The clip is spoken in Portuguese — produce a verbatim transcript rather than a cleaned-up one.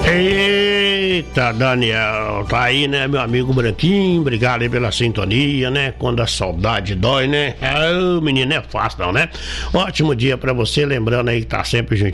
Eita, Daniel, tá aí, né, meu amigo Branquinho? Obrigado aí pela sintonia, né? Quando a saudade dói, né? Ah, o menino é fácil não, né? Ótimo dia pra você, lembrando aí que tá sempre juntinho